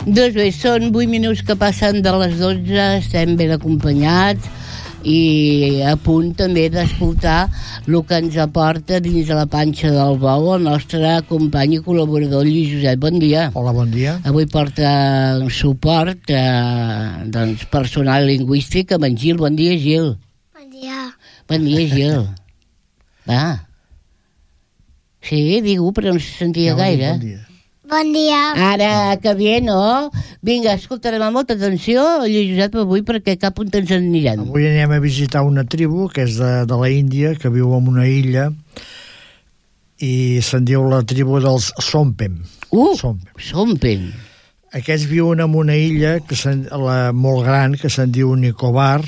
Doncs bé, són 8 minuts que passen de les 12, estem ben acompanyats i a punt també d'escoltar el que ens aporta dins de la panxa del bou el nostre company i col·laborador Lluís Josep. Bon dia. Hola, bon dia. Avui porta un suport personal lingüístic amb en Gil. Bon dia, Gil. Bon dia. Bon dia, Gil. Va. Sí, digue-ho, però no se sentia gaire. Bon dia. Bon dia. Ara, que bé, no? Vinga, escoltarem amb molta atenció, Lluís Josep, avui, perquè cap on ens anirem. Avui anem a visitar una tribu que és de la Índia, que viu en una illa, i se'n diu la tribu dels Sompem. Sompem. Aquests viuen en una illa molt gran, que se'n diu Nicobar,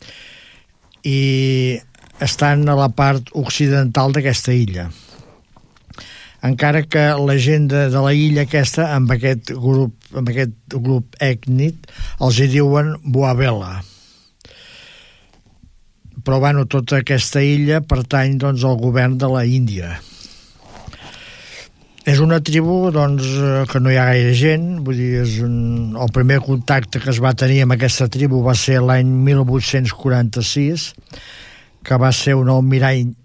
i estan a la part occidental d'aquesta illa. Encara que la gent de la illa aquesta, amb aquest grup ètnic, els hi diuen Boabela. Però, bueno, tota aquesta illa pertany, doncs, al govern de la Índia. És una tribu, doncs, que no hi ha gaire gent, vull dir, el primer contacte que es va tenir amb aquesta tribu va ser l'any 1846, que va ser un almirall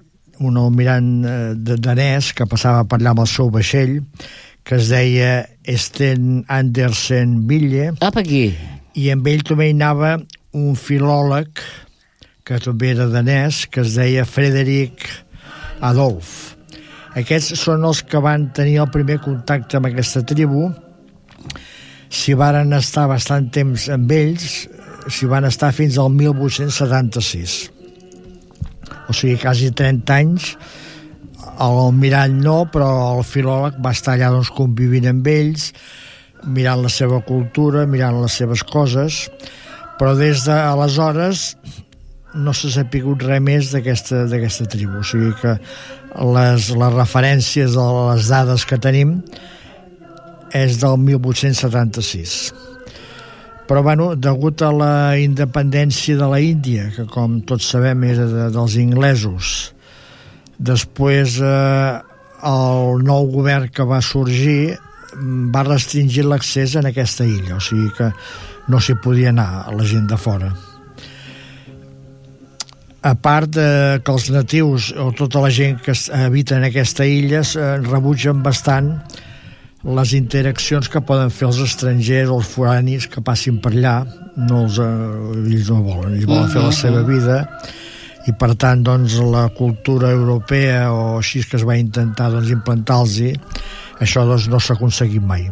danès que passava per allà amb el seu vaixell, que es deia Sten Andersen Ville. Aquí. I amb ell també hi anava un filòleg que també era danès, que es deia Frederick Adolf. Aquests són els que van tenir el primer contacte amb aquesta tribu. Si varen estar bastant temps amb ells, si van estar fins al 1876. O sigui, quasi 30 anys. L'almirall no, però el filòleg va estar allà, doncs, convivint amb ells, mirant la seva cultura, mirant les seves coses, però des d'aleshores no s'ha sapigut res més d'aquesta tribu. O sigui que les referències de les dades que tenim és del 1876. Però, bueno, degut a la independència de la Índia, que com tots sabem era dels inglesos, després el nou govern que va sorgir va restringir l'accés en aquesta illa, o sigui que no s'hi podia anar a la gent de fora. A part que els natius o tota la gent que habita en aquesta illa rebutgen bastant les interaccions que poden fer els estrangers o els foranis que passin per allà. Ells no volen, ells volen fer la seva vida, i per tant, doncs, la cultura europea o així que es va intentar, doncs, implantar-los, això, doncs, no s'ha aconseguit mai.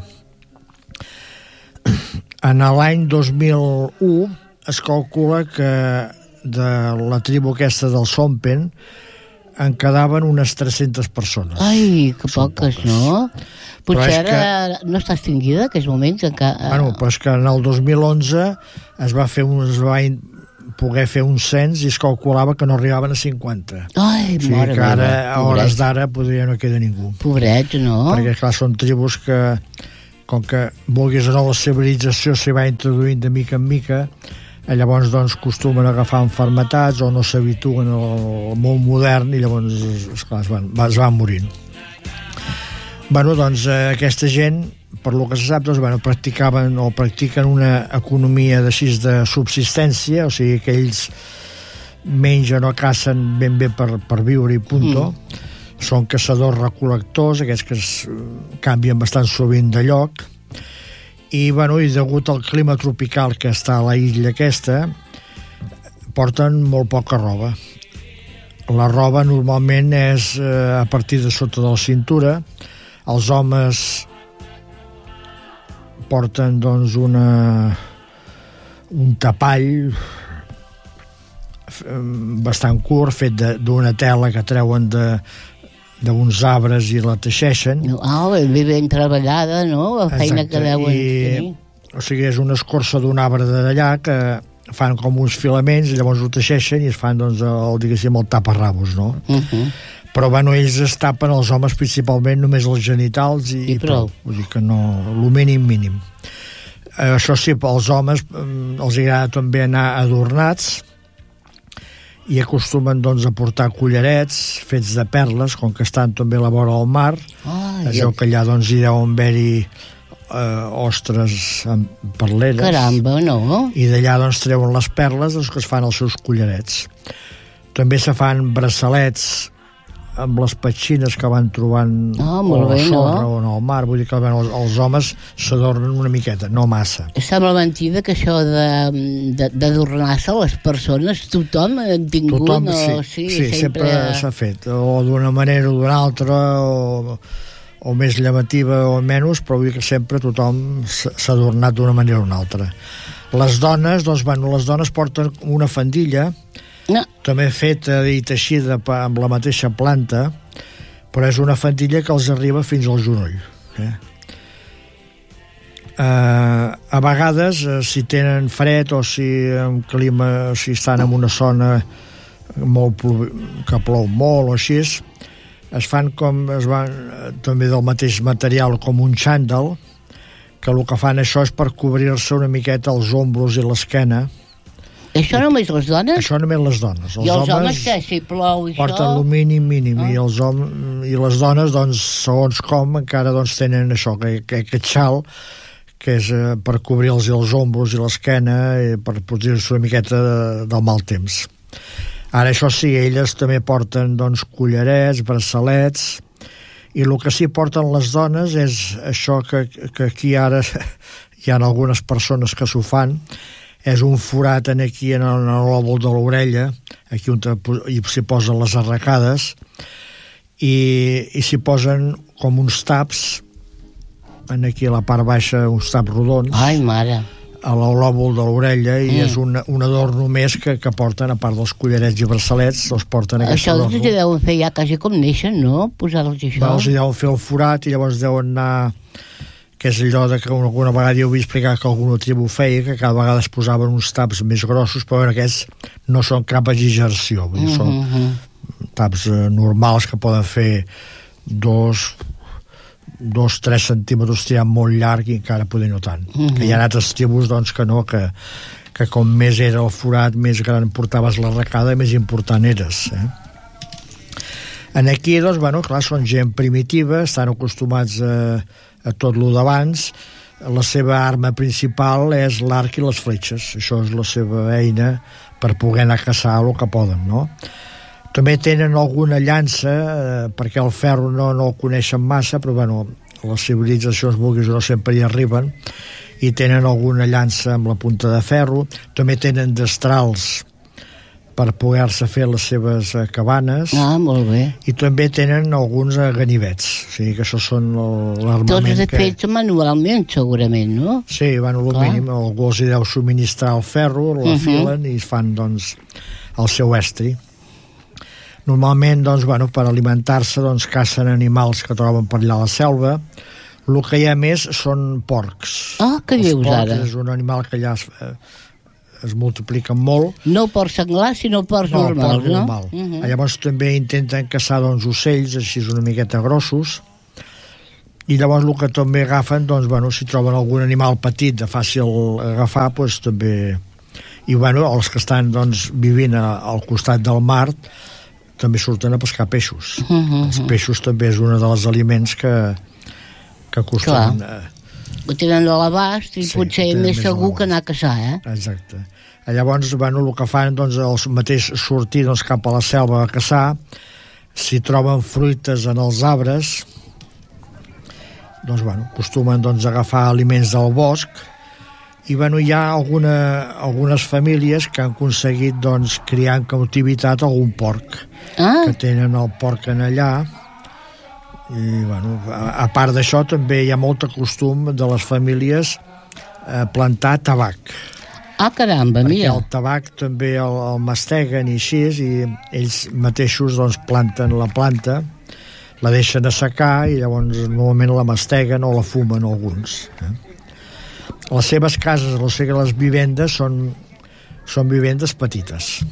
En l'any 2001 es calcula que de la tribu aquesta del Sompen en quedaven unes 300 persones. Ai, que poques, no? Potser ara no està extingida, en aquests moments. Bueno, però és que en el 2011 es va poder fer un cens i es calculava que no arribaven a 50. Ai, o sigui que ara, a hores d'ara, ja no queda ningú. Pobrets, no? Perquè, clar, són tribus que, com que vulguis o no, la civilització s'hi va introduint de mica en mica, llavors, doncs, acostumen a agafar malalties o no s'habituen al món modern i llavors, esclar, es van morint. Bueno, doncs, aquesta gent, per lo que se sap, doncs, practiquen una economia de subsistència, o sigui que ells mengen o cacen ben bé per viure i punto. Són caçadors-recol·lectors, aquests que es canvien bastant sovint de lloc, i degut al clima tropical que està a la illa aquesta, porten molt poca roba. La roba normalment és a partir de sota de la cintura. Els homes porten, doncs, un tapall bastant curt, fet d'una tela que treuen d'uns arbres i la teixeixen. Ben treballada, no? La feina que deuen tenir. O sigui, és una escorça d'un arbre d'allà que fan com uns filaments i llavors ho teixeixen i es fan, doncs, el taparrabos, no? Però, ells es tapen, els homes, principalment només els genitals i prou. Vull dir que no, el mínim. Això sí, als homes els agrada també anar adornats i acostumen, doncs, a portar collarets fets de perles, com que estan també a la vora del mar. Es veu que allà, doncs, hi deuen haver-hi ostres amb perleres. Caramba, no? I d'allà doncs treuen les perles que es fan els seus collarets. També se fan braçalets amb les petxines que van trobant a la sorra o al mar. Vull dir que els homes s'adornen una miqueta, no massa. Sembla mentida que això d'adornar-se les persones tothom ha tingut. Tothom, sí, sempre s'ha fet, o d'una manera o d'una altra, o més llamativa o menys, però vull dir que sempre tothom s'ha adornat d'una manera o una altra. Les dones, doncs, les dones porten una faldilla, també feta i teixida amb la mateixa planta, però és una faldilla que els arriba fins al genoll. A vegades, si tenen fred o si estan en una zona que plou molt o així, es fan també del mateix material com un xandall, que el que fan això és per cobrir-se una miqueta els ombros i l'esquena. Això només les dones? Això només les dones. I els homes que si plou i porten el mínim, i les dones, doncs, segons com, encara doncs, tenen això, aquest xal, que és per cobrir-los els ombros i l'esquena, per protegir-se una miqueta del mal temps. Ara, això sí, elles també porten doncs, collarets, braçalets, i el que sí porten les dones és això que aquí ara hi ha algunes persones que s'ho fan, és un forat aquí en el lòbul de l'orella, aquí on s'hi posen les arracades, i s'hi posen com uns taps, aquí a la part baixa, uns taps rodons. Ai, mare! A l'òbul de l'orella, i és un adorno més que porten, a part dels collarets i braçalets, els porten aquest adorno. Això els deuen fer ja quasi com neixen, no? Posar-los això. Els deuen fer el forat i llavors deuen anar... que és allò que alguna vegada jo vull explicar que alguna tribu feia, que cada vegada es posaven uns taps més grossos, però aquests no són cap exageració, vull dir, són taps normals que poden fer 2-3 centímetres tirant molt llarg i encara poder no tant. Que hi ha altres tribus doncs, que no, que com més era el forat, més gran portaves l'arracada, més important eres. En aquí, doncs, bueno, clar, són gent primitiva, estan acostumats a tot lo d'abans. La seva arma principal és l'arc i les fletxes. Això és la seva eina per poder anar a caçar el que poden, no? També tenen alguna llança, perquè el ferro no el coneixen massa, però bueno, les civilitzacions vulguis o no sempre hi arriben, i tenen alguna llança amb la punta de ferro. També tenen destrals per poder-se fer les seves cabanes. Molt bé. I també tenen alguns ganivets. O sigui que això són l'armament. Tots fets manualment, segurament, no? Sí, bueno, el mínim. Algú els hi deu subministrar el ferro, l'afilen i fan, doncs, el seu estri. Normalment, doncs, bueno, per alimentar-se, doncs, cacen animals que troben per allà a la selva. El que hi ha més són porcs. Què dius ara? És un animal que allà es multipliquen molt. No porcs senglars, sinó porcs normals, no? Normal. Llavors també intenten caçar doncs, ocells així una miqueta grossos, i llavors el que també agafen, doncs, bueno, si troben algun animal petit de fàcil agafar, doncs també... I bueno, els que estan doncs, vivint al costat del mar també surten a pescar peixos. Els peixos també és un dels aliments que acostumen... Ho tenen a l'abast i potser és més segur que anar a caçar, Exacte. Llavors, bueno, el que fan, doncs, els mateix sortir doncs, cap a la selva a caçar, si troben fruites en els arbres, doncs, bueno, acostumen doncs, a agafar aliments del bosc, i bueno, hi ha algunes famílies que han aconseguit doncs, criar en cautivitat algun porc, que tenen el porc en allà. I, bueno, a part d'això també hi ha molt costum de les famílies plantar tabac. Caramba, mira. Perquè el tabac també el masteguen i així, i ells mateixos doncs, planten la planta, la deixen assecar i llavors normalment la masteguen o la fumen alguns. Les seves cases, les vivendes són vivendes petites.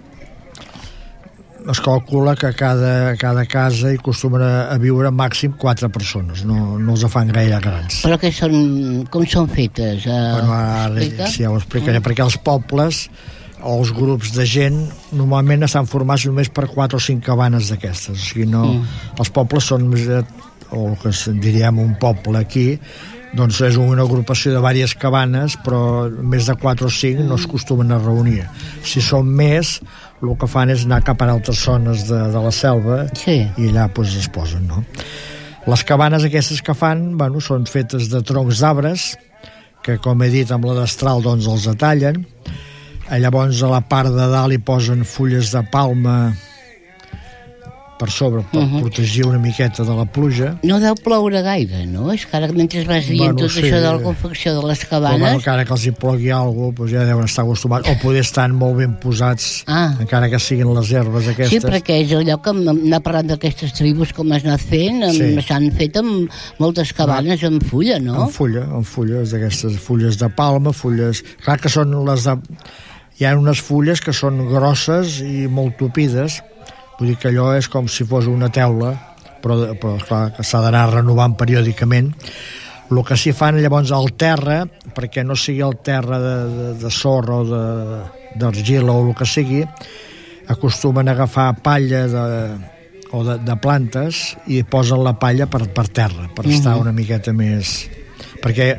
Es calcula que cada casa hi acostumen a viure màxim 4 persones, no els fan gaire grans. Però com són fetes? Bueno, ara sí, ja ho explicaré, perquè els pobles o els grups de gent normalment estan formats només per 4 o 5 cabanes d'aquestes. O sigui, no, els pobles són, o el que diríem un poble aquí, doncs és una agrupació de diverses cabanes, però més de 4 o 5 no es acostumen a reunir. Si són més, el que fan és anar cap a altres zones de la selva, sí, i allà doncs, es posen, no? Les cabanes aquestes que fan, bueno, són fetes de troncs d'arbres, que com he dit amb la destral doncs els atallen. Llavors a la part de dalt hi posen fulles de palma per sobre, per protegir una miqueta de la pluja. No deu ploure gaire, no? És que ara mentre vas dient tot sí, això de la confecció de les cabanes... Però encara que els hi plogui alguna cosa, doncs ja deuen estar acostumats, o poder estar molt ben posats, encara que siguin les herbes aquestes. Sí, perquè és allò que anar parlant d'aquestes tribus com has anat fent, s'han fet amb moltes cabanes amb fulla, no? Amb fulles, d'aquestes fulles de palma, fulles... Clar que són les de... Hi ha unes fulles que són grosses i molt tupides, vull dir que allò és com si fos una teula, però clar, que s'ha d'anar renovant periòdicament. El que s'hi fan llavors al terra, perquè no sigui el terra de sorra o d'argila o el que sigui, acostumen a agafar palla de plantes i posen la palla per terra, per estar una miqueta més... Perquè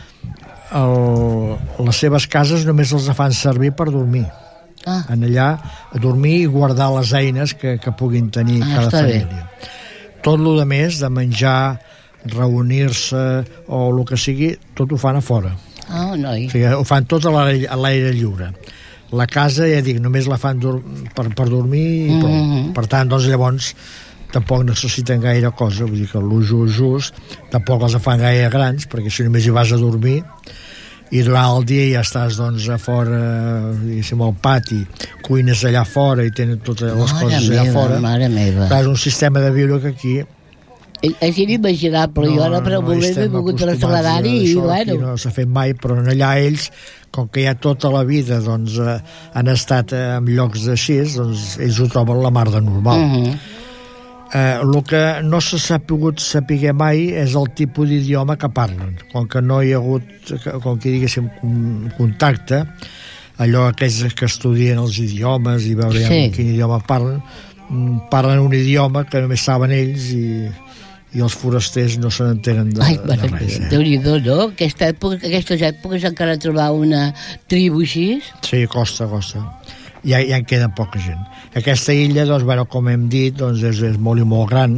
les seves cases només els fan servir per dormir. En allà a dormir i guardar les eines que puguin tenir cada família. Tot el de més, de menjar, reunir-se o el que sigui, tot ho fan a fora. Noi. O sigui, ho fan tot a l'aire lliure. La casa, ja dic, només la fan per dormir i prou. Per tant, doncs llavors tampoc necessiten gaire cosa, vull dir que l'ús just, tampoc les fan gaire grans, perquè si només hi vas a dormir i durant el dia ja estàs doncs a fora, diguéssim, al pati, cuines allà fora i tenen totes les coses allà fora. Mare meva. És un sistema de viure que aquí és inimaginable. Jo ara per un moment m'he volgut traslladar-hi i bueno. No s'ha fet mai, però allà ells, com que ja tota la vida doncs, han estat en llocs així, doncs ells ho troben la mar de normal. El que no s'ha pogut saber mai és el tipus d'idioma que parlen. Com que no hi ha hagut, com que diguéssim, contacte, allò aquells que estudien els idiomes i veure quin idioma parlen un idioma que només saben ells i els forasters no se n'entenen de res. Déu-n'hi-do, no? Aquestes èpoques encara trobar una tribu així? Sí, costa. Ja en queda poca gent. Aquesta illa, doncs, bueno, com hem dit, doncs és molt i molt gran,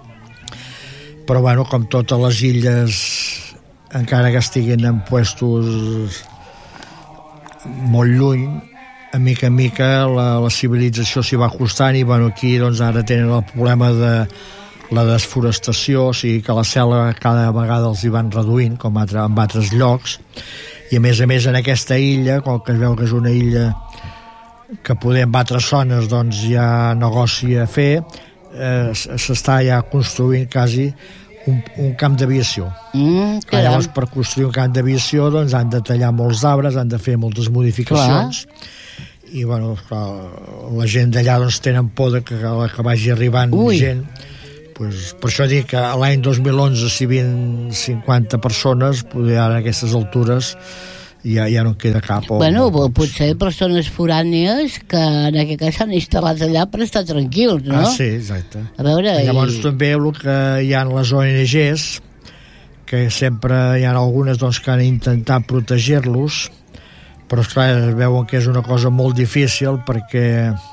però bueno, com totes les illes, encara que estiguin en puestos molt lluny, a mica la civilització s'hi va acostant i bueno, aquí doncs ara tenen el problema de la desforestació, o sigui que la selva cada vegada els hi van reduint, com en altres llocs, i a més en aquesta illa, com que es veu que és una illa que podem altres zones doncs hi ha negoci a fer, s'està ja construint quasi un camp d'aviació. Llavors per construir un camp d'aviació doncs han de tallar molts arbres, han de fer moltes modificacions. I bueno, la gent d'allà doncs tenen por de que vagi arribant gent. Pues, per això dic que l'any 2011 si havien 50 persones, poder ara a aquestes altures ja no en queda cap. Bueno, potser persones forànies que en aquest cas s'han instal·lat allà per estar tranquils, no? Sí, exacte. A veure... Llavors també el que hi ha en les ONGs, que sempre hi ha algunes doncs, que han intentat protegir-los, però esclar, es veuen que és una cosa molt difícil perquè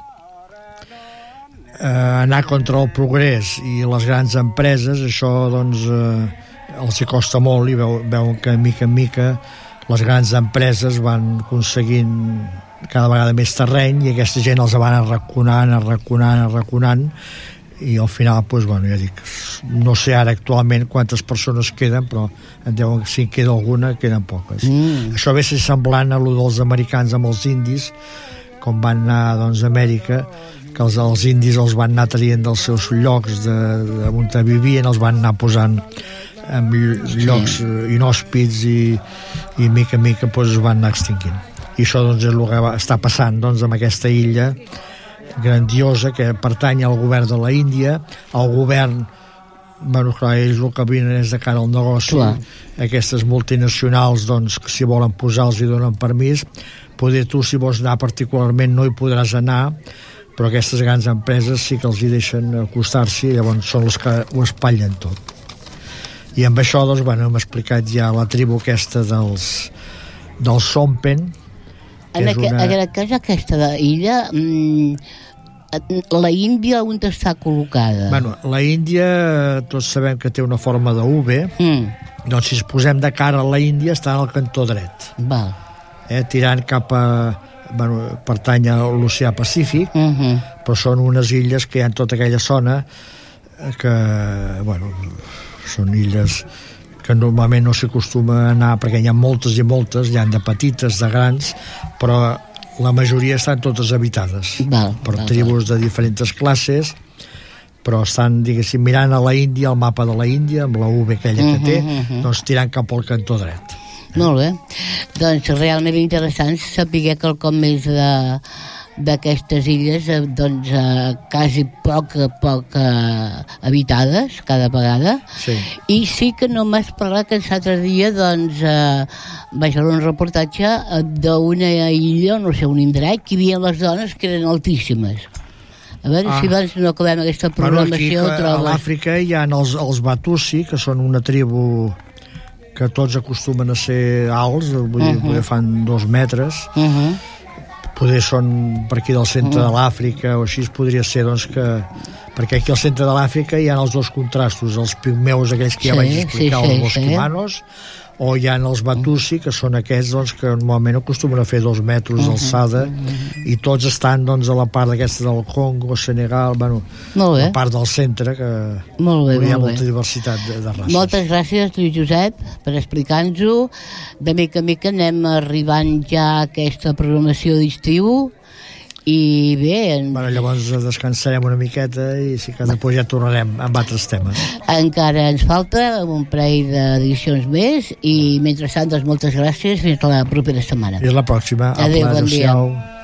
anar contra el progrés i les grans empreses, això doncs els hi costa molt i veuen que mica en mica les grans empreses van aconseguint cada vegada més terreny i aquesta gent els van arraconant i al final, doncs, bueno, ja dic, no sé ara actualment quantes persones queden, però en deuen, si en queda alguna, queden poques. Això ve ser semblant a lo dels americans amb els indis, com van anar doncs, a Amèrica, que els indis els van anar traient dels seus llocs on vivien, els van anar posant en llocs inhòspits i mica en mica doncs, es van anar extinguint. I això doncs, és el que està passant doncs, amb aquesta illa grandiosa que pertany al govern de la Índia. El govern, bueno, clar, ells el que vinen és de cara al negoci. Aquestes multinacionals doncs, que si volen posar els hi donen permís. Poder tu, si vols anar particularment, no hi podràs anar, però aquestes grans empreses sí que els hi deixen acostar-s'hi i llavors són les que ho espatllen tot. I amb això, doncs, bueno, hem explicat ja la tribu aquesta dels Sompen. En aquest cas, aquesta illa, la Índia on està col·locada? Bueno, la Índia, tots sabem que té una forma de V, doncs si ens posem de cara a la Índia està al cantó dret. Val. Tirant cap a... Bueno, pertany a l'oceà Pacífic, però són unes illes que hi ha en tota aquella zona que, bueno, són illes que normalment no s'acostuma a anar perquè hi ha moltes i moltes, hi ha de petites, de grans, però la majoria estan totes habitades per tribus de diferents classes, però estan, diguéssim, mirant a la Índia, el mapa de la Índia, amb la V aquella que té, doncs tirant cap al cantó dret. Molt bé. Doncs realment interessant saber quelcom més d'aquestes illes, doncs quasi poc habitades cada vegada. Sí. I sí que no m'has parlat que l'altre dia doncs vaig veure un reportatge d'una illa, no sé, un indret, que hi havia les dones que eren altíssimes. A veure si abans no acabem aquesta programació. Bueno, aquí a l'Àfrica hi ha els Batusi, que són una tribu que tots acostumen a ser alts, vull dir, fan 2 metres, poder són per aquí del centre de l'Àfrica o així podria ser, doncs, que perquè aquí al centre de l'Àfrica hi ha els dos contrastos, els pigmeus aquells que ja vaig explicar, els bosquimanos, o hi ha els Batusi, que són aquests, doncs, que normalment acostumen a fer 2 metres d'alçada, i tots estan, doncs, a la part aquesta del Congo, Senegal, bueno, la part del centre, que hi ha molta diversitat de races. Moltes gràcies, Lluís Josep, per explicar-nos-ho. De mica en mica anem arribant ja a aquesta programació d'estiu, i bé... Bueno, llavors descansarem una miqueta i si que després ja tornarem amb altres temes. Encara ens falta un parell d'edicions més i mentrestant, doncs, moltes gràcies, fins la propera setmana. Fins la pròxima. Adéu, bon dia.